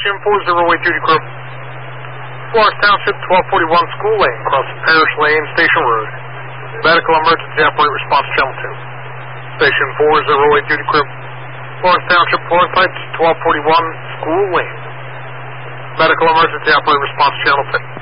Station 408 duty crew. Florence Township, 1241 School Lane, across Parish Lane, Station Road. Medical emergency operator response channel 2. Station 408 duty crew. Florence Township, Florence Heights, 1241 School Lane. Medical emergency operator response channel 2.